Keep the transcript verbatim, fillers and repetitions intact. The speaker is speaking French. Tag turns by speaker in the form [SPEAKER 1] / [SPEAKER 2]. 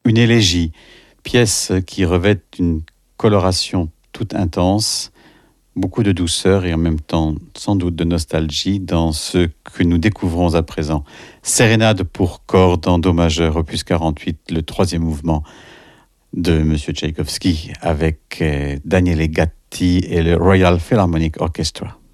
[SPEAKER 1] une élégie, pièce qui revêt une coloration toute intense, beaucoup de douceur et en même temps sans doute de nostalgie dans ce que nous découvrons à présent. Sérénade pour cordes en do majeur, opus quarante-huit, le troisième mouvement de M. Tchaïkovski avec euh, Daniele Gatti et le Royal Philharmonic Orchestra.